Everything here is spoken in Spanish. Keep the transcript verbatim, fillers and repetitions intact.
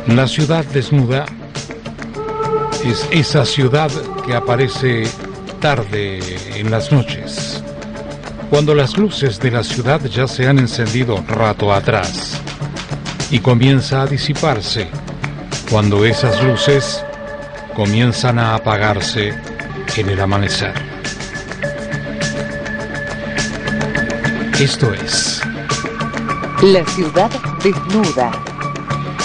La ciudad desnuda es esa ciudad que aparece tarde en las noches, cuando las luces de la ciudad ya se han encendido rato atrás y comienza a disiparse, cuando esas luces comienzan a apagarse en el amanecer. Esto es La ciudad desnuda.